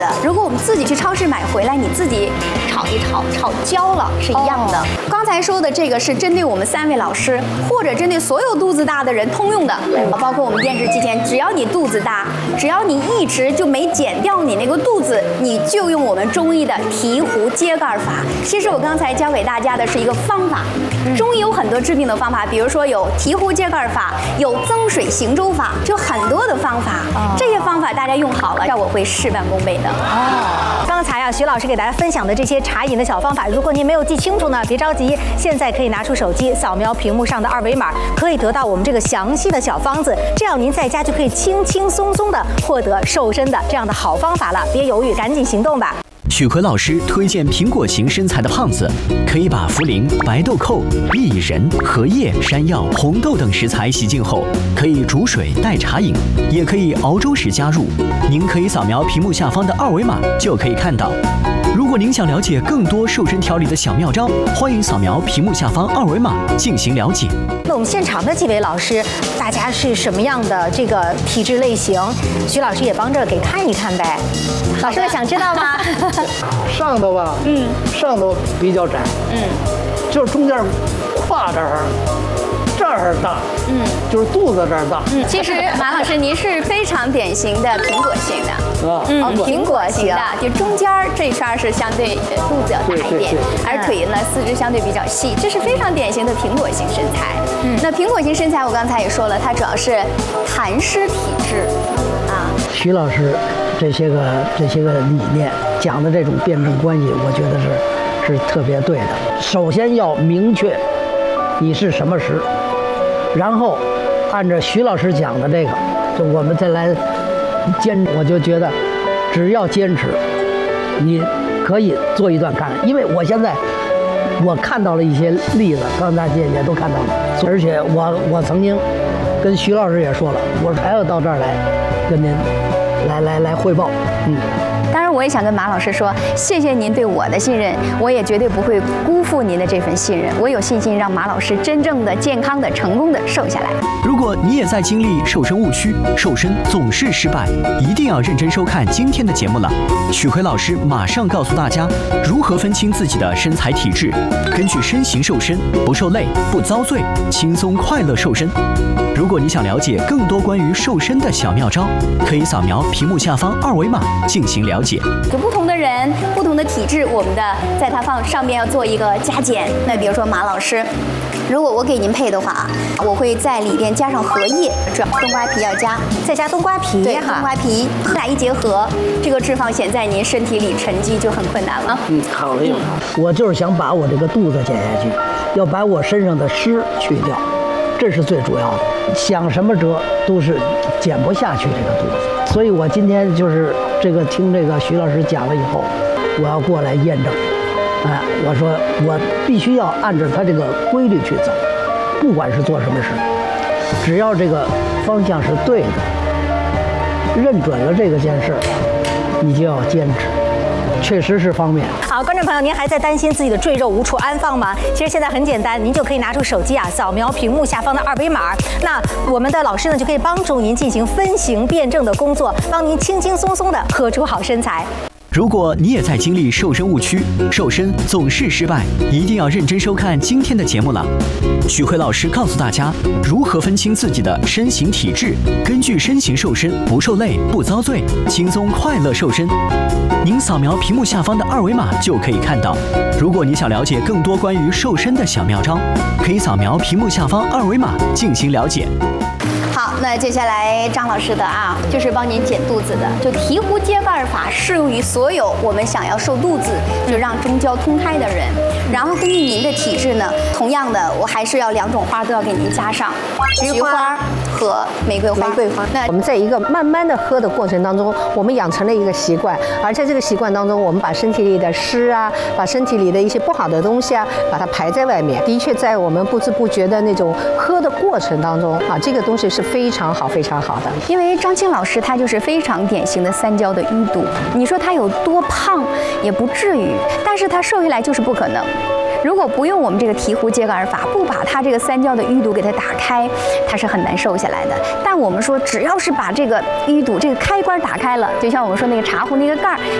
如果我们自己去超市买回来，你自己炒一炒，炒焦了是一样的。刚才说的这个是针对我们3位老师，或者针对所有肚子大的人通用的，包括我们电视机前，只要你肚子大，只要你一直就没减掉你那个肚子，你就用我们中医的醍醐揭盖法。其实我刚才教给大家的是一个方法，中医有很多治病的方法，比如说有醍醐揭盖法，有增水行舟法，就很多的方法。这些方法大家用好了，效果会事半功倍的。 刚才徐老师给大家分享的这些茶饮的小方法，如果您没有记清楚呢，别着急，现在可以拿出手机扫描屏幕上的2维码，可以得到我们这个详细的小方子，这样您在家就可以轻轻松松的获得瘦身的这样的好方法了。别犹豫，赶紧行动吧！ 许奎老师推荐苹果型身材的胖子，可以把茯苓、白豆蔻、薏仁、荷叶、山药、红豆等食材洗净后，可以煮水代茶饮，也可以熬粥时加入。您可以扫描屏幕下方的2维码就可以看到。如果您想了解更多瘦身调理的小妙招，欢迎扫描屏幕下方2维码进行了解。 那我们现场的几位老师，大家是什么样的这个体质类型？徐老师也帮着给看一看呗。老师们想知道吗？ 上头吧，上头比较窄，就是中间胯这儿大，就是肚子这儿大。 其实马老师您是非常典型的苹果型的，苹果型的，就中间这一圈是相对肚子要大一点，而腿呢四肢相对比较细，这是非常典型的苹果型身材。那苹果型身材我刚才也说了，它主要是痰湿体质啊。 徐老师这些个理念讲的这种辩证关系，我觉得是特别对的。首先要明确你是什么时，然后按照徐老师讲的这个，就我们再来坚持。我就觉得只要坚持，你可以做一段看看。因为我现在我看到了一些例子，刚才姐姐都看到了，而且我曾经跟徐老师也说了，我还要到这儿来跟您来汇报。 当然，我也想跟马老师说，谢谢您对我的信任，我也绝对不会辜负您的这份信任。我有信心让马老师真正的、健康的、成功的瘦下来。 如果你也在经历瘦身误区，瘦身总是失败，一定要认真收看今天的节目了。许奎老师马上告诉大家如何分清自己的身材体质，根据身形瘦身，不受累、不遭罪，轻松快乐瘦身。如果你想了解更多关于瘦身的小妙招，可以扫描屏幕下方2维码进行了解。 就不同的人、不同的体质，我们的在它上面要做一个加减。那比如说马老师，如果我给您配的话，我会在里边加上荷叶，主要冬瓜皮要加， 再加冬瓜皮， 对，冬瓜皮俩一结合，这个脂肪显在您身体里沉积就很困难了。 好嘞，我就是想把我这个肚子减下去，要把我身上的湿去掉，这是最主要的。想什么辙都是减不下去这个肚子，所以我今天就是听这个徐老师讲了以后，我要过来验证。我说我必须要按照他这个规律去走，不管是做什么事，只要这个方向是对的，认准了这个件事，你就要坚持。确实是方便。 好，观众朋友，您还在担心自己的赘肉无处安放吗？其实现在很简单，您就可以拿出手机扫描屏幕下方的2维码。那我们的老师呢，就可以帮助您进行分型辩证的工作，帮您轻轻松松的喝出好身材。 如果你也在经历瘦身误区，瘦身总是失败，一定要认真收看今天的节目了。许奎老师告诉大家如何分清自己的身形体质，根据身形瘦身，不受累、不遭罪，轻松快乐瘦身。您扫描屏幕下方的2维码就可以看到。如果你想了解更多关于瘦身的小妙招，可以扫描屏幕下方2维码进行了解。 好，那接下来张老师的就是帮您减肚子的，就醍醐揭盖法适用于所有我们想要瘦肚子，就让中焦通开的人。然后根据您的体质呢，同样的，我还是要2种花都要给您加上，菊花和玫瑰花。 那我们在一个慢慢的喝的过程当中，我们养成了一个习惯，而在这个习惯当中，我们把身体里的湿把身体里的一些不好的东西把它排在外面。的确，在我们不知不觉的那种喝的过程当中这个东西是非常好的。 因为张青老师他就是非常典型的3焦的淤堵，你说他有多胖也不至于，但是他瘦下来就是不可能。 如果不用我们这个提壶揭盖法，不把它这个三焦的淤堵给它打开，它是很难瘦下来的。但我们说，只要是把这个淤堵这个开关打开了，就像我们说那个茶壶那个盖儿